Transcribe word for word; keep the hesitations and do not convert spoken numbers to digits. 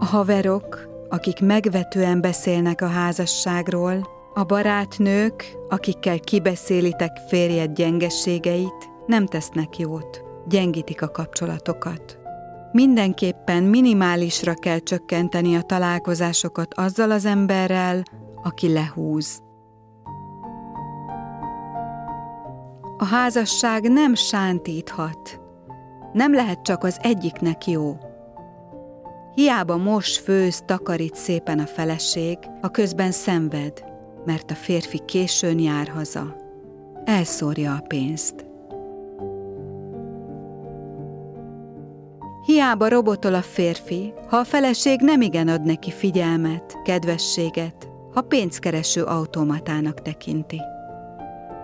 A haverok, akik megvetően beszélnek a házasságról, a barátnők, akikkel kibeszélitek férjed gyengeségeit, nem tesznek jót, gyengítik a kapcsolatokat. Mindenképpen minimálisra kell csökkenteni a találkozásokat azzal az emberrel, aki lehúz. A házasság nem sántíthat, nem lehet csak az egyiknek jó. Hiába mos, főz, takarít szépen a feleség, a közben szenved, mert a férfi későn jár haza. Elszórja a pénzt. Hiába robotol a férfi, ha a feleség nemigen ad neki figyelmet, kedvességet, ha pénzkereső automatának tekinti.